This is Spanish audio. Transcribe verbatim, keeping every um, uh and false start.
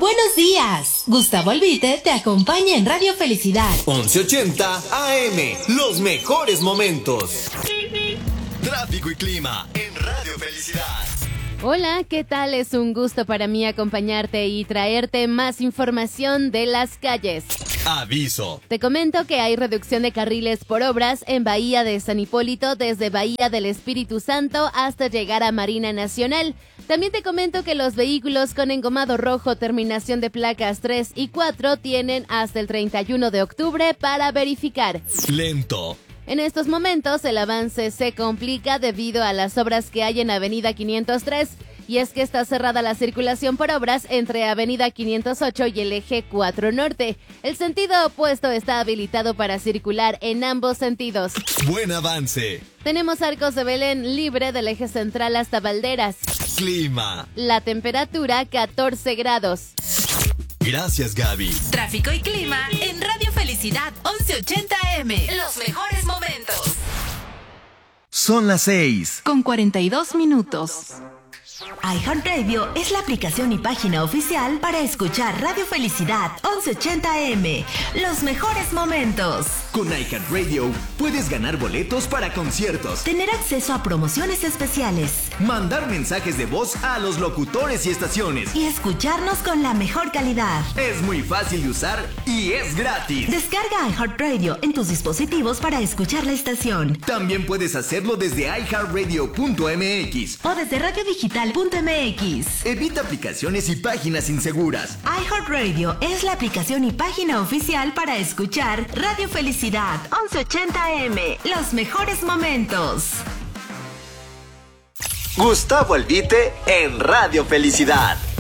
Buenos días. Gustavo Albite te acompaña en Radio Felicidad. once ochenta A M, los mejores momentos. Tráfico y clima en Radio Felicidad. Hola, ¿qué tal? Es un gusto para mí acompañarte y traerte más información de las calles. Aviso. Te comento que hay reducción de carriles por obras en Bahía de San Hipólito desde Bahía del Espíritu Santo hasta llegar a Marina Nacional. También te comento que los vehículos con engomado rojo terminación de placas tres y cuatro tienen hasta el treinta y uno de octubre para verificar. Lento. En estos momentos el avance se complica debido a las obras que hay en Avenida quinientos tres, y es que está cerrada la circulación por obras entre Avenida quinientos ocho y el eje cuatro Norte. El sentido opuesto está habilitado para circular en ambos sentidos. Buen avance. Tenemos Arcos de Belén libre del eje central hasta Valderas. Clima. La temperatura catorce grados. Gracias, Gaby. Tráfico y clima en Radio Felicidad once ochenta A M. Los mejores momentos. Son las seis. Con cuarenta y dos minutos. iHeartRadio es la aplicación y página oficial para escuchar Radio Felicidad once ochenta A M. Los mejores momentos. Con iHeartRadio puedes ganar boletos para conciertos, Tener acceso a promociones especiales mandar mensajes de voz a los locutores y estaciones. y escucharnos con la mejor calidad. Es muy fácil de usar y es gratis. Descarga iHeartRadio en tus dispositivos para escuchar la estación También puedes hacerlo desde i heart radio punto m x. o desde radio digital punto m x. Evita aplicaciones y páginas inseguras. iHeartRadio es la aplicación y página oficial para escuchar Radio Felicidad once ochenta A M. Los mejores momentos. Gustavo Albite en Radio Felicidad.